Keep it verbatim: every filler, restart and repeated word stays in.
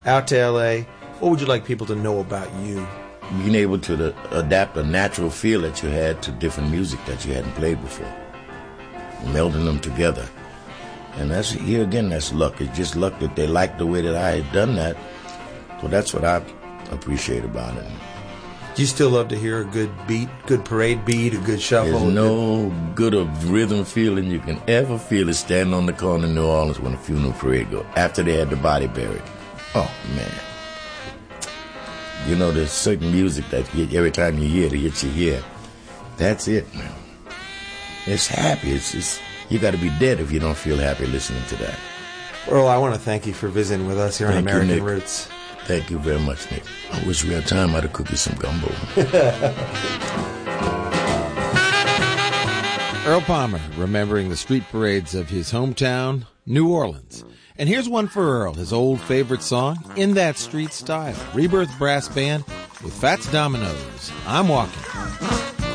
out to L A. What would you like people to know about you? Being able to the, adapt a natural feel that you had to different music that you hadn't played before, melding them together. And that's, here again, that's luck. It's just luck that they liked the way that I had done that. So that's what I appreciate about it. Do you still love to hear a good beat, good parade beat, a good shuffle? There's no good of rhythm feeling you can ever feel is standing on the corner in New Orleans when a funeral parade goes, after they had the body buried. Oh, man. You know, there's certain music that hit, every time you hear it, it hits your ear. That's it, man. It's happy. It's just, you got to be dead if you don't feel happy listening to that. Earl, I want to thank you for visiting with us here on American you, Nick. Roots. Thank you very much, Nick. I wish we had time. I'd have cooked you some gumbo. Earl Palmer, remembering the street parades of his hometown, New Orleans. And here's one for Earl, his old favorite song, In That Street Style. Rebirth Brass Band with Fats Dominoes. I'm Walking.